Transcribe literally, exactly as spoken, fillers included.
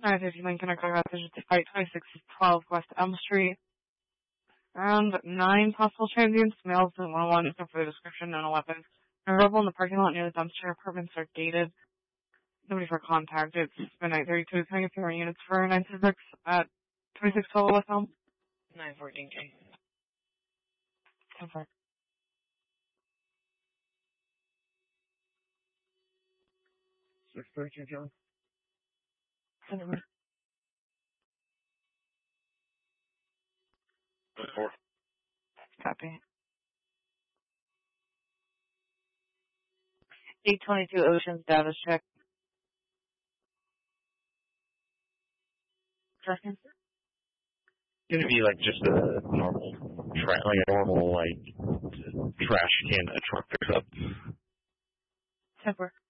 nine fifty Lincoln, I got message to fight twenty-six twelve West Elm Street. Around nine possible transients, males in one oh one, looking for the description, no weapons. Available in the parking lot near the dumpster. Apartments are gated. Nobody for contact. It's midnight thirty-two. Can I get three more units for nine six at twenty-six twelve West Elm? nine fourteen K. ten four. six thirty-two, John. ten four. ten four. Copy. eight twenty-two Ocean status check. Second. Gonna be like just a normal, tra- like a normal like trash can a truck picks up. ten four.